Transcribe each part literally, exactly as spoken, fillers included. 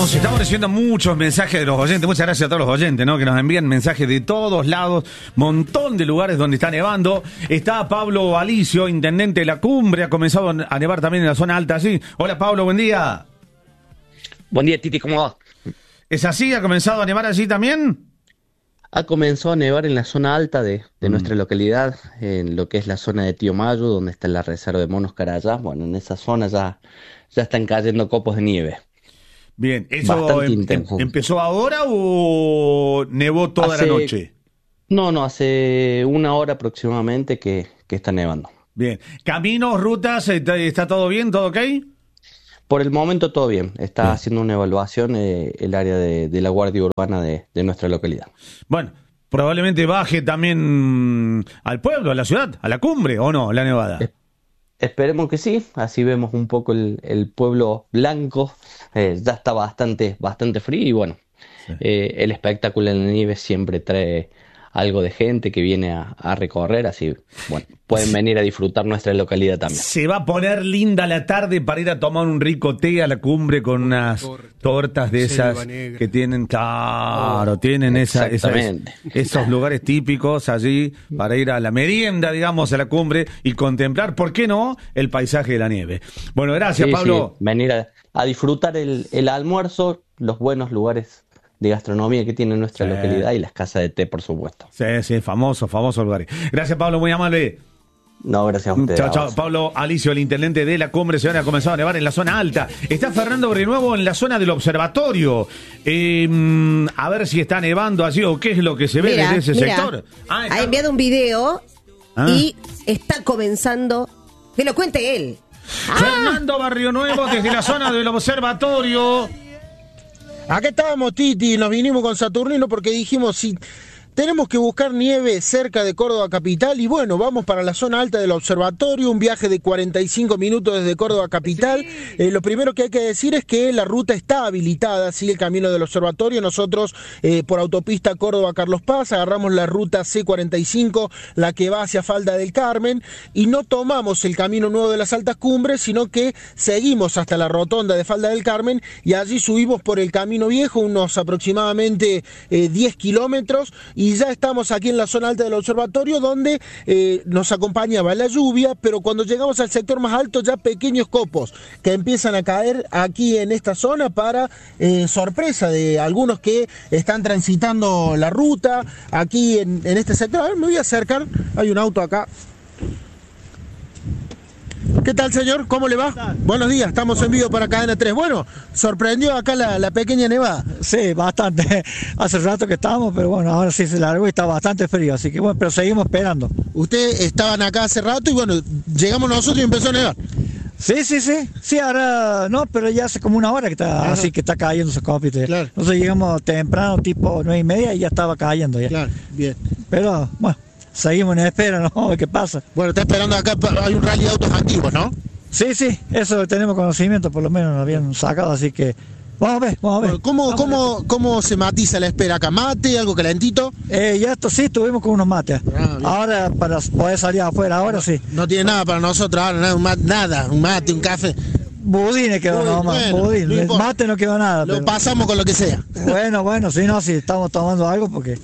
Estamos, estamos recibiendo muchos mensajes de los oyentes. Muchas gracias a todos los oyentes, ¿no? Que nos envían mensajes de todos lados. Montón de lugares donde está nevando. Está Pablo Alicio, intendente de La Cumbre. Ha comenzado a nevar también en la zona alta allí. Hola Pablo, buen día. Buen día, Titi, ¿cómo va? ¿Es así? ¿Ha comenzado a nevar allí también? Ha comenzado a nevar en la zona alta de, de mm. nuestra localidad, en lo que es la zona de Tío Mayo, donde está la reserva de monos Carayá. Bueno, en esa zona ya, ya están cayendo copos de nieve. Bien, ¿eso em, em, empezó ahora o nevó toda hace, la noche? No, no, hace una hora aproximadamente que, que está nevando. Bien, caminos, rutas, ¿está, está todo bien, todo ok? Por el momento todo bien, está bien. haciendo una evaluación eh, el área de, de la Guardia Urbana de, de nuestra localidad. Bueno, probablemente baje también al pueblo, a la ciudad, a la cumbre, ¿o no, la nevada? Es, esperemos que sí, así vemos un poco el, el pueblo blanco. Eh, ya está bastante, bastante frío y bueno, sí. eh, el espectáculo en la nieve siempre trae algo de gente que viene a, a recorrer, así, bueno, pueden venir a disfrutar nuestra localidad también. Se va a poner linda la tarde para ir a tomar un rico té a la cumbre con unas Torta, tortas de esas que tienen, claro, oh, tienen esa, esa, esos lugares típicos allí para ir a la merienda, digamos, a la cumbre y contemplar, ¿por qué no?, el paisaje de la nieve. Bueno, gracias, sí, Pablo. Sí, venir a, a disfrutar el, el almuerzo, los buenos lugares de gastronomía que tiene nuestra sí. localidad y las casas de té, por supuesto. Sí, sí, famoso, famoso lugar. Gracias, Pablo, muy amable. No, gracias a ustedes. Chao, chao. Pablo Alicio, el intendente de La Cumbre, se ha comenzado a nevar en la zona alta. Está Fernando Brinuevo en la zona del observatorio. Eh, a ver si está nevando allí o qué es lo que se ve mira, desde ese mira, sector. Ah, está... Ha enviado un video ah. y está comenzando. Que lo cuente él. Fernando ah. Barrio Nuevo desde la zona del observatorio. Acá estábamos, Titi, nos vinimos con Saturnino porque dijimos, si tenemos que buscar nieve cerca de Córdoba capital, y bueno, vamos para la zona alta del observatorio, un viaje de cuarenta y cinco minutos desde Córdoba capital. Sí. Eh, lo primero que hay que decir es que la ruta está habilitada, sigue el camino del observatorio. Nosotros eh, por autopista Córdoba-Carlos Paz agarramos la ruta C cuarenta y cinco, la que va hacia Falda del Carmen, y no tomamos el camino nuevo de las altas cumbres, sino que seguimos hasta la rotonda de Falda del Carmen y allí subimos por el camino viejo, unos aproximadamente eh, diez kilómetros, y ya estamos aquí en la zona alta del observatorio, donde eh, nos acompañaba la lluvia, pero cuando llegamos al sector más alto ya pequeños copos que empiezan a caer aquí en esta zona para eh, sorpresa de algunos que están transitando la ruta aquí en, en este sector. A ver, me voy a acercar, hay un auto acá. ¿Qué tal, señor? ¿Cómo le va? Buenos días, estamos en vivo para Cadena tres. Bueno, ¿sorprendió acá la, la pequeña nevada? Sí, bastante. Hace rato que estábamos, pero bueno, ahora sí se largó y está bastante frío, así que bueno, pero seguimos esperando. Ustedes estaban acá hace rato y bueno, llegamos nosotros y empezó a nevar. Sí, sí, sí, sí, ahora no, pero ya hace como una hora que está, ajá, así que está cayendo esos copitos. Claro. Nosotros llegamos temprano, tipo nueve y media, y ya estaba cayendo ya. Claro, bien. Pero, bueno, seguimos en espera, ¿no? ¿Qué pasa? Bueno, está esperando acá, hay un rally de autos antiguos, ¿no? Sí, sí, eso tenemos conocimiento, por lo menos nos habían sacado, así que vamos a ver, vamos a ver. Bueno, ¿cómo, vamos cómo, a ver. ¿Cómo se matiza la espera acá? ¿Mate, algo calentito? Eh, ya esto sí, estuvimos con unos mates. Ah, ahora, para poder salir afuera, ahora no, sí. No tiene nada para nosotros ahora, nada, un mate, nada, un mate, un café. Budines quedó nomás, bueno, budín. No mate no quedó nada. Lo pero... pasamos con lo que sea. Bueno, bueno, sí, no, sí, estamos tomando algo porque...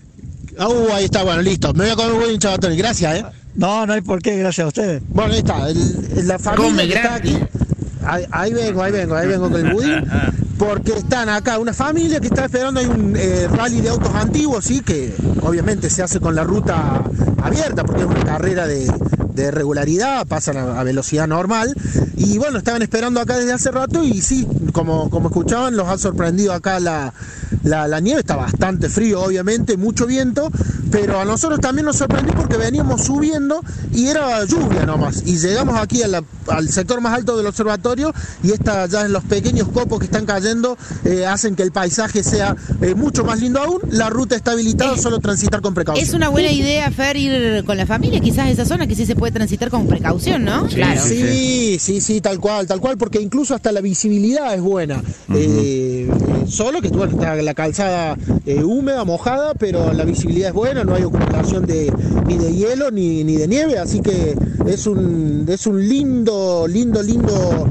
Uh, ahí está, bueno, listo. Me voy a comer un buen chavatón. Gracias, ¿eh? No, no hay por qué, gracias a ustedes. Bueno, ahí está. El, la familia Come que está aquí. Ahí, ahí vengo, ahí vengo, ahí vengo con el budín. Porque están acá una familia que está esperando. Hay un eh, rally de autos antiguos, sí, que obviamente se hace con la ruta abierta, porque es una carrera de, de regularidad, pasan a, a velocidad normal. Y bueno, estaban esperando acá desde hace rato y sí, como, como escuchaban, los ha sorprendido acá la, la, la nieve. Está bastante frío, obviamente, mucho viento, pero a nosotros también nos sorprendió porque veníamos subiendo y era lluvia nomás. Y llegamos aquí a la, al sector más alto del observatorio y esta, ya en los pequeños copos que están cayendo eh, hacen que el paisaje sea eh, mucho más lindo aún. La ruta está habilitada, es, solo transitar con precaución. Es una buena idea, Fer, ir con la familia, quizás a esa zona que sí se puede transitar con precaución, ¿no? Sí, claro. Sí, sí, sí, tal cual, tal cual, porque incluso hasta la visibilidad es buena. Uh-huh. eh, solo que bueno, está la calzada eh, húmeda, mojada, pero la visibilidad es buena, no hay acumulación de, ni de hielo ni, ni de nieve, así que es un, es un lindo, lindo, lindo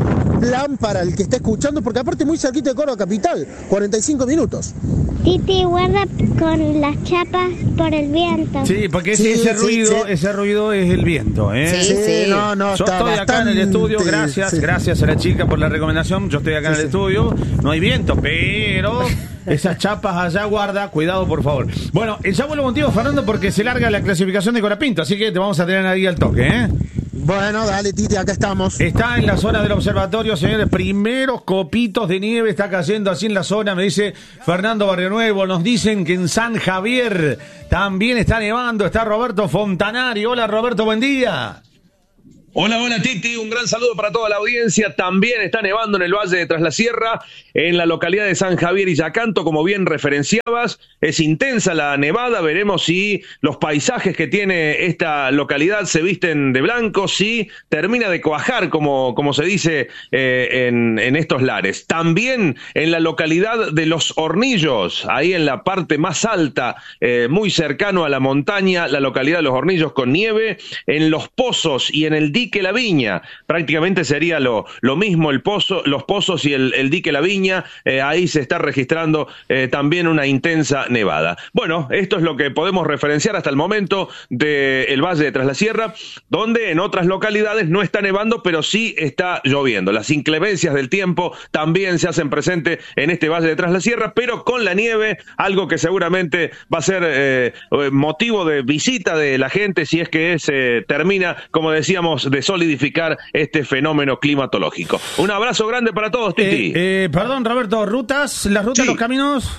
plan para el que está escuchando, porque aparte muy cerquita de Córdoba Capital, cuarenta y cinco minutos. Titi, guarda con las chapas por el viento. Sí, porque ese, sí, ese sí, ruido, sí. ese ruido es el viento, ¿eh? Sí, sí. No, no, Yo está estoy bastante... acá en el estudio, gracias, sí. gracias a la chica por la recomendación. Yo estoy acá sí, en el sí. estudio, no hay viento, pero esas chapas allá, guarda, cuidado por favor. Bueno, ya vuelvo contigo, Fernando, porque se larga la clasificación de Colapinto, así que te vamos a tener ahí al toque, ¿eh? Bueno, dale, Titi, acá estamos. Está en la zona del observatorio, señores. Primeros copitos de nieve está cayendo así en la zona, me dice Fernando Barrionuevo. Nos dicen que en San Javier también está nevando. Está Roberto Fontanari. Hola, Roberto, buen día. Hola, hola Titi, un gran saludo para toda la audiencia. También está nevando en el Valle de Tras la Sierra, en la localidad de San Javier y Yacanto, como bien referenciabas. Es intensa la nevada, veremos si los paisajes que tiene esta localidad se visten de blanco, si termina de cuajar, como, como se dice eh, en, en estos lares. También en la localidad de Los Hornillos, ahí en la parte más alta, eh, muy cercano a la montaña, la localidad de Los Hornillos con nieve, en Los Pozos y en el dique La Viña, prácticamente sería lo, lo mismo el pozo, los pozos y el, el dique La Viña, eh, ahí se está registrando eh, también una intensa nevada. Bueno, esto es lo que podemos referenciar hasta el momento del Valle de Tras la Sierra, donde en otras localidades no está nevando, pero sí está lloviendo. Las inclemencias del tiempo también se hacen presente en este Valle de Tras la Sierra, pero con la nieve, algo que seguramente va a ser eh, motivo de visita de la gente si es que se eh, termina, como decíamos, de solidificar este fenómeno climatológico. Un abrazo grande para todos, Titi. Eh, eh, perdón, Roberto, ¿rutas? ¿Las rutas, sí. los caminos?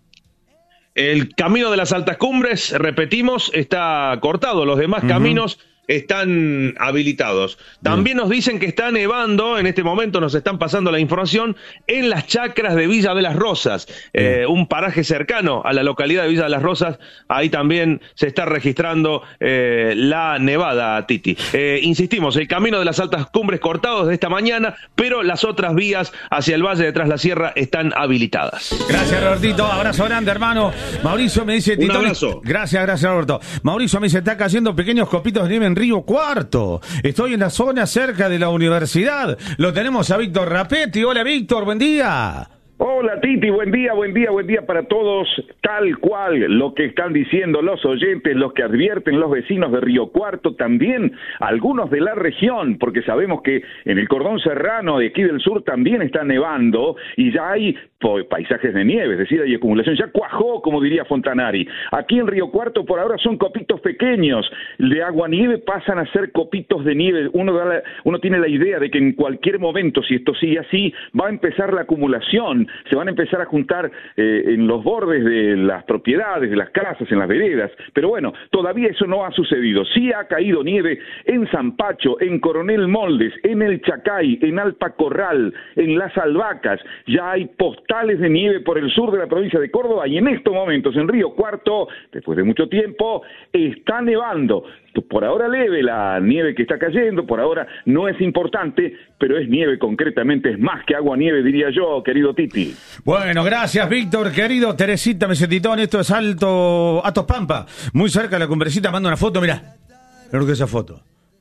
El camino de las altas cumbres, repetimos, está cortado. Los demás uh-huh. caminos están habilitados. También nos dicen que está nevando, en este momento nos están pasando la información, en las chacras de Villa de las Rosas, eh, un paraje cercano a la localidad de Villa de las Rosas. Ahí también se está registrando eh, la nevada, Titi. Eh, insistimos, el camino de las altas cumbres cortado desde esta mañana, pero las otras vías hacia el Valle de Tras la Sierra están habilitadas. Gracias, Robertito. Abrazo grande, hermano. Mauricio me dice... Un abrazo. Gracias, gracias, Roberto. Mauricio me dice, está cayendo pequeños copitos de nieve en Río Cuarto. Estoy en la zona cerca de la universidad. Lo tenemos a Víctor Rapetti. Hola, Víctor, buen día. Hola Titi, buen día, buen día, buen día para todos. Tal cual lo que están diciendo los oyentes, los que advierten los vecinos de Río Cuarto, también algunos de la región, porque sabemos que en el cordón serrano de aquí del sur también está nevando y ya hay paisajes de nieve, es decir, hay acumulación, ya cuajó, como diría Fontanari. Aquí en Río Cuarto por ahora son copitos pequeños, de agua nieve pasan a ser copitos de nieve. Uno, da la, uno tiene la idea de que en cualquier momento, si esto sigue así, va a empezar la acumulación, se van a empezar a juntar eh, en los bordes de las propiedades, de las casas, en las veredas, pero bueno, todavía eso no ha sucedido. Sí ha caído nieve en Zampacho, en Coronel Moldes, en El Chacay, en Alpa Corral, en Las Albahacas, ya hay postales de nieve por el sur de la provincia de Córdoba y en estos momentos en Río Cuarto, después de mucho tiempo, está nevando. Por ahora leve la nieve que está cayendo, por ahora no es importante, pero es nieve concretamente, es más que agua nieve, diría yo, querido Titi. Bueno, gracias, Víctor, querido. Teresita Mesetitón, esto es Alto Atos Pampa, muy cerca de la cumbrecita, manda una foto, mirá, creo que esa foto.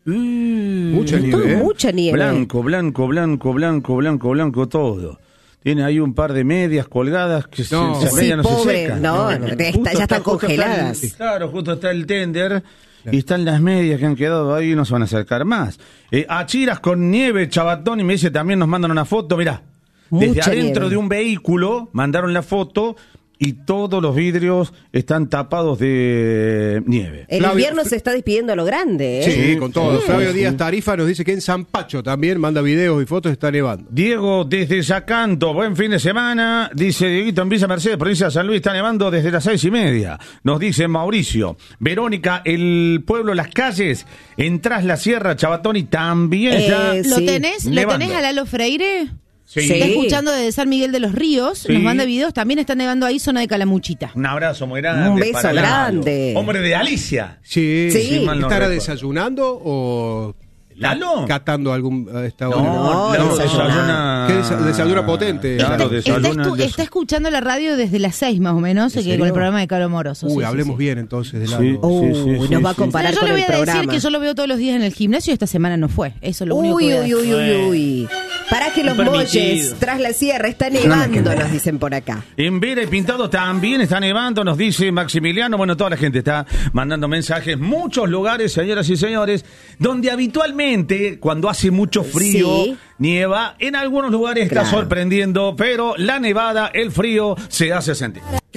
Mm, mucha nieve, ¿eh? Mucha nieve. Blanco, blanco, blanco, blanco, blanco, blanco, todo. Tiene ahí un par de medias colgadas que no, se, se, media sí, no pobre, se secan. No, no, está, ya están está, congeladas. Está el, claro, justo está el tender y están las medias que han quedado ahí y no se van a acercar más. Eh, Achiras con nieve, Chabatón, y me dice, también nos mandan una foto, mirá. Desde Mucha adentro nieve. De un vehículo mandaron la foto y todos los vidrios están tapados de nieve. El Flavio, invierno se está despidiendo a lo grande, ¿eh? Sí, con todo. Sí. Flavio Díaz Tarifa nos dice que en Zampacho también manda videos y fotos, está nevando. Diego desde Yacanto, buen fin de semana. Dice Dieguito en Villa Mercedes, provincia de San Luis, está nevando desde las seis y media. Nos dice Mauricio. Verónica, el pueblo, las calles, en Tras la Sierra, Chabatoni, también eh, está ¿Lo sí. tenés? nevando. ¿Lo tenés a Lalo Freire? Sí. Está escuchando desde San Miguel de los Ríos, sí. Nos manda videos, también está nevando ahí, zona de Calamuchita. Un abrazo muy grande. Un beso grande. Hombre de Alicia. Sí, sí. sí. ¿Estará desayunando o...? ¿Lalo? Catando algún a esta hora. No, no, desayuna. ¿Qué desa- desayuna potente? Claro, Está, está, desayuna escu- de- está escuchando la radio desde las seis más o menos, que con el programa de Caro Moroso. Uy, sí, sí, hablemos sí. bien entonces de Sí. Lalo. Uh, Sí, sí, sí, nos va a sí. comparar Pero yo con le voy el a programa. decir que yo lo veo todos los días en el gimnasio y esta semana no fue. Eso es lo único Uy, que voy a uy, decir. uy, uy, uy. Para que los Permitido. molles tras la sierra está nevando, nos dicen por acá. En Vera y Pintado también está nevando, nos dice Maximiliano. Bueno, toda la gente está mandando mensajes. Muchos lugares, señoras y señores, donde habitualmente, cuando hace mucho frío, Sí. nieva. En algunos lugares Claro. está sorprendiendo, pero la nevada, el frío, se hace sentir.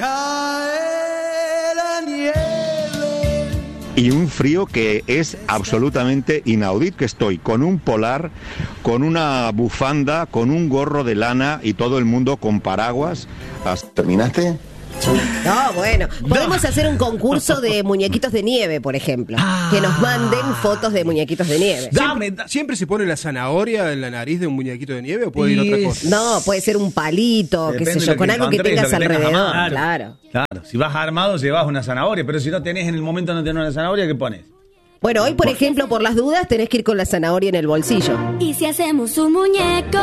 Y un frío que es absolutamente inaudito, que estoy con un polar, con una bufanda, con un gorro de lana y todo el mundo con paraguas. ¿Terminaste? No, bueno, podemos hacer un concurso de muñequitos de nieve, por ejemplo. Que nos manden fotos de muñequitos de nieve. Dame, da- ¿Siempre se pone la zanahoria en la nariz de un muñequito de nieve o puede ir Y otra es- cosa? No, puede ser un palito, qué Depende sé de yo, lo con que algo que encontrés, tengas lo que tengas a alrededor. mano. Claro. Claro, si vas armado, llevas una zanahoria, pero si no tenés en el momento no tenés una zanahoria, ¿qué pones? Bueno, hoy, por ejemplo, por las dudas, tenés que ir con la zanahoria en el bolsillo. Y si hacemos un muñeco,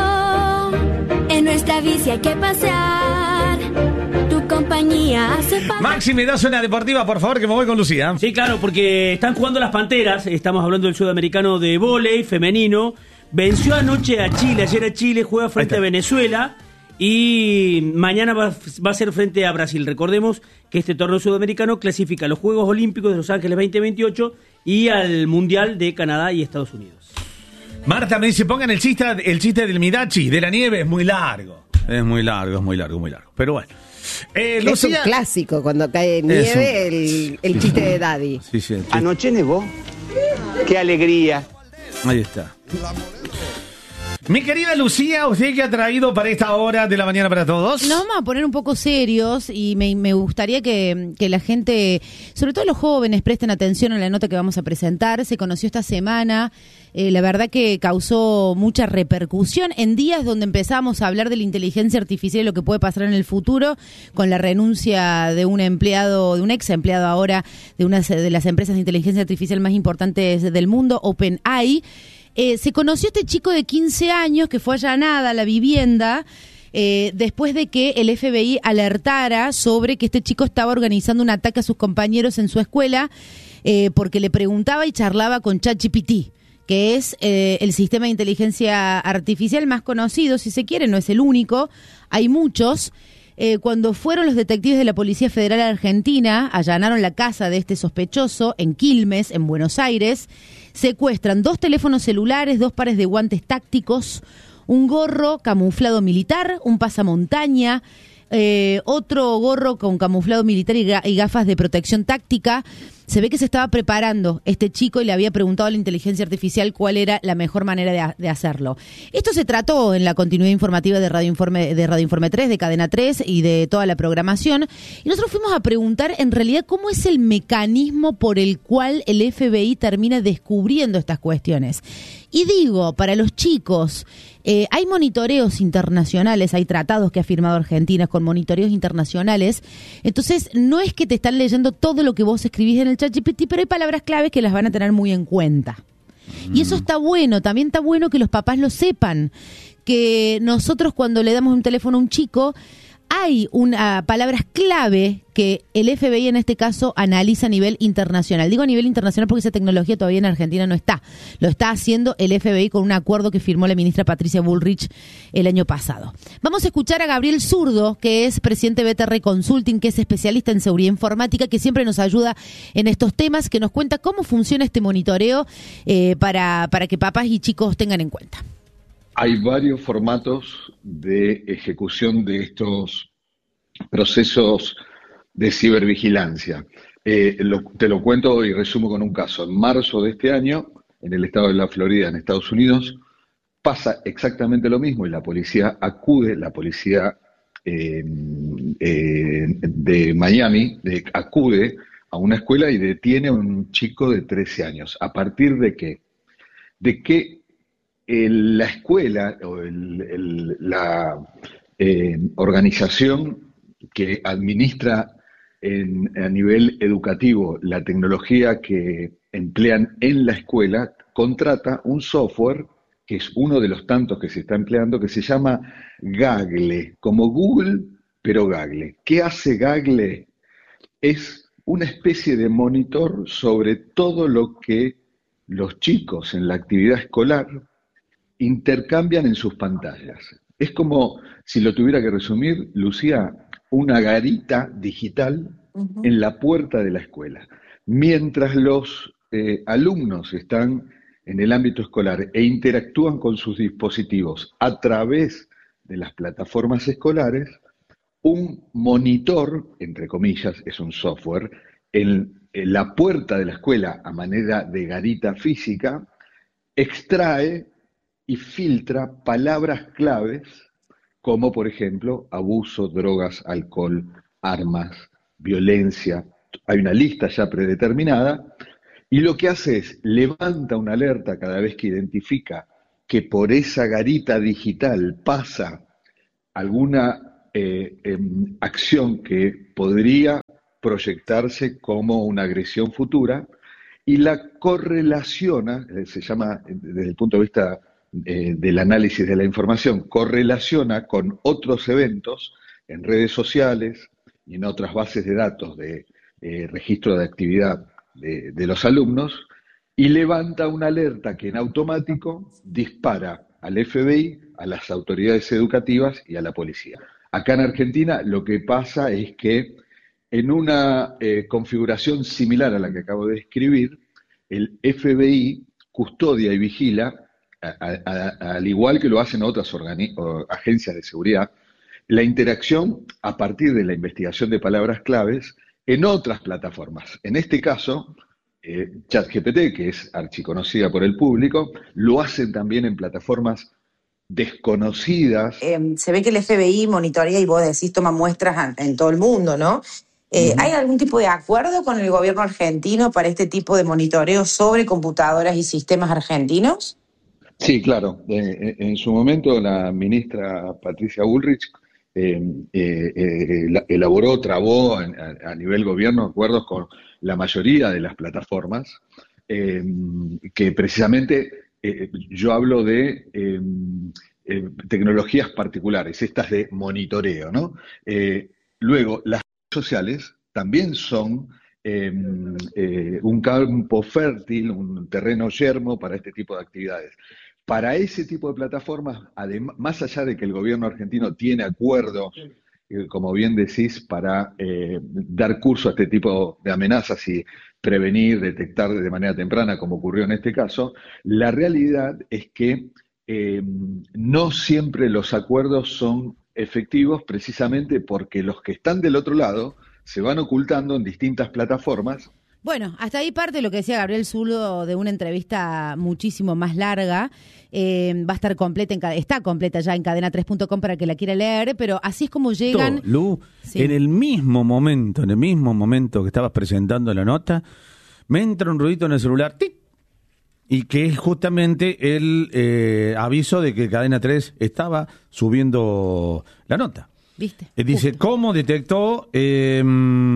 en nuestra bici hay que pasear. Tu compañía hace falta. Maxi, me das una deportiva, por favor, que me voy con Lucía. Sí, claro, porque están jugando las Panteras. Estamos hablando del sudamericano de vóley femenino. Venció anoche a Chile. Ayer a Chile juega frente a Venezuela. Y mañana va, va a ser frente a Brasil. Recordemos que este torneo sudamericano clasifica a los Juegos Olímpicos de Los Ángeles veinte veintiocho y al Mundial de Canadá y Estados Unidos. Marta me dice, pongan el chiste, el chiste del Midachi, de la nieve, es muy largo. Es muy largo, es muy largo, muy largo. Pero bueno. Eh, Es Lucía- un clásico cuando cae Es nieve, un- el, el chiste de Daddy. Sí, sí, sí. Anoche nevó. ¡Qué alegría! Ahí está. Mi querida Lucía, ¿usted qué ha traído para esta hora de la mañana para todos? Nos vamos a poner un poco serios y me, me gustaría que, que la gente, sobre todo los jóvenes, presten atención a la nota que vamos a presentar. Se conoció esta semana, eh, la verdad que causó mucha repercusión en días donde empezamos a hablar de la inteligencia artificial y lo que puede pasar en el futuro, con la renuncia de un empleado, de un ex empleado ahora de una de las empresas de inteligencia artificial más importantes del mundo, OpenAI. Eh, se conoció este chico de quince años que fue allanada a la vivienda eh, después de que el F B I alertara sobre que este chico estaba organizando un ataque a sus compañeros en su escuela eh, porque le preguntaba y charlaba con ChatGPT, que es eh, el sistema de inteligencia artificial más conocido, si se quiere, no es el único, hay muchos. Eh, cuando fueron los detectives de la Policía Federal Argentina, allanaron la casa de este sospechoso en Quilmes, en Buenos Aires, secuestran dos teléfonos celulares, dos pares de guantes tácticos, un gorro camuflado militar, un pasamontaña, eh, otro gorro con camuflado militar y, ga- y gafas de protección táctica. Se ve que se estaba preparando este chico y le había preguntado a la inteligencia artificial cuál era la mejor manera de, ha- de hacerlo. Esto se trató en la continuidad informativa de Radio Informe, de Radio Informe tres, de Cadena tres y de toda la programación. Y nosotros fuimos a preguntar en realidad cómo es el mecanismo por el cual el F B I termina descubriendo estas cuestiones. Y digo, para los chicos, eh, hay monitoreos internacionales, hay tratados que ha firmado Argentina con monitoreos internacionales. Entonces, no es que te están leyendo todo lo que vos escribís en el ChatGPT, pero hay palabras claves que las van a tener muy en cuenta. Y eso está bueno, también está bueno que los papás lo sepan, que nosotros cuando le damos un teléfono a un chico, hay una palabras clave que el F B I en este caso analiza a nivel internacional. Digo a nivel internacional porque esa tecnología todavía en Argentina no está. Lo está haciendo el F B I con un acuerdo que firmó la ministra Patricia Bullrich el año pasado. Vamos a escuchar a Gabriel Zurdo, que es presidente de B T R Consulting, que es especialista en seguridad informática, que siempre nos ayuda en estos temas, que nos cuenta cómo funciona este monitoreo eh, para, para que papás y chicos tengan en cuenta. Hay varios formatos de ejecución de estos procesos de cibervigilancia. Eh, lo, te lo cuento y resumo con un caso. En marzo de este año, en el estado de la Florida, en Estados Unidos, pasa exactamente lo mismo y la policía acude, la policía eh, eh, de Miami de, acude a una escuela y detiene a un chico de trece años. ¿A partir de qué? De que el, la escuela o el, el, la eh, organización que administra en, a nivel educativo la tecnología que emplean en la escuela contrata un software que es uno de los tantos que se está empleando, que se llama Gaggle, como Google, pero Gaggle. ¿Qué hace Gaggle? Es una especie de monitor sobre todo lo que los chicos en la actividad escolar intercambian en sus pantallas. Es como, si lo tuviera que resumir, Lucía, una garita digital uh-huh. en la puerta de la escuela. Mientras los eh, alumnos están en el ámbito escolar e interactúan con sus dispositivos a través de las plataformas escolares, un monitor, entre comillas, es un software, en, en la puerta de la escuela a manera de garita física, extrae y filtra palabras claves como, por ejemplo, abuso, drogas, alcohol, armas, violencia. Hay una lista ya predeterminada, y lo que hace es levanta una alerta cada vez que identifica que por esa garita digital pasa alguna eh, eh, acción que podría proyectarse como una agresión futura, y la correlaciona, eh, se llama desde el punto de vista eh, del análisis de la información, correlaciona con otros eventos en redes sociales y en otras bases de datos de eh, registro de actividad de, de los alumnos, y levanta una alerta que en automático dispara al F B I, a las autoridades educativas y a la policía. Acá en Argentina lo que pasa es que en una eh, configuración similar a la que acabo de describir, el F B I custodia y vigila, a, a, a, al igual que lo hacen otras agencias de seguridad, la interacción a partir de la investigación de palabras claves en otras plataformas. En este caso, eh, ChatGPT, que es archiconocida por el público, lo hacen también en plataformas desconocidas. Eh, se ve que el F B I monitorea y vos decís toma muestras en, en todo el mundo, ¿no? Eh, uh-huh. ¿Hay algún tipo de acuerdo con el gobierno argentino para este tipo de monitoreo sobre computadoras y sistemas argentinos? Sí, claro. Eh, en su momento la ministra Patricia Bullrich eh, eh, eh, elaboró, trabó a, a nivel gobierno acuerdos con la mayoría de las plataformas eh, que precisamente eh, yo hablo de eh, eh, tecnologías particulares, estas de monitoreo, ¿no? Eh, luego, las redes sociales también son eh, eh, un campo fértil, un terreno yermo para este tipo de actividades. Para ese tipo de plataformas, además, más allá de que el gobierno argentino tiene acuerdos, eh, como bien decís, para eh, dar curso a este tipo de amenazas y prevenir, detectar de manera temprana, como ocurrió en este caso, la realidad es que eh, no siempre los acuerdos son efectivos, precisamente porque los que están del otro lado se van ocultando en distintas plataformas. Bueno, hasta ahí parte lo que decía Gabriel Zurdo de una entrevista muchísimo más larga. Eh, va a estar completa, en, está completa ya en cadena tres punto com para que la quiera leer, pero así es como llegan... Lu, sí. En el mismo momento, en el mismo momento que estabas presentando la nota, me entra un ruidito en el celular, ¡tic! Y que es justamente el eh, aviso de que Cadena tres estaba subiendo la nota. ¿Viste? Eh, dice, Justo. ¿Cómo detectó... Eh,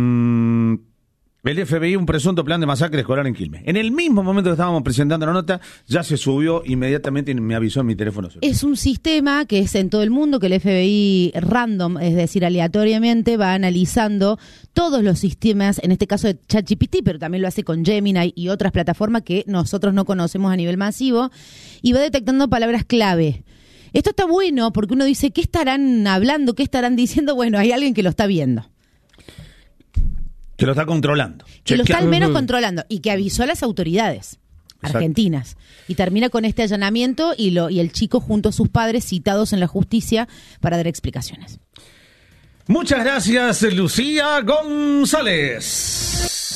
el F B I un presunto plan de masacre escolar en Quilmes? En el mismo momento que estábamos presentando la nota, ya se subió inmediatamente y me avisó en mi teléfono celular. Es un sistema que es en todo el mundo, que el F B I random, es decir, aleatoriamente, va analizando todos los sistemas, en este caso de ChatGPT, pero también lo hace con Gemini y otras plataformas que nosotros no conocemos a nivel masivo, y va detectando palabras clave. Esto está bueno porque uno dice, ¿qué estarán hablando? ¿Qué estarán diciendo? Bueno, hay alguien que lo está viendo. Que lo está controlando. Que Chequea. lo está al menos controlando y que avisó a las autoridades Exacto. argentinas. Y termina con este allanamiento y, lo, y el chico junto a sus padres citados en la justicia para dar explicaciones. Muchas gracias, Lucía González.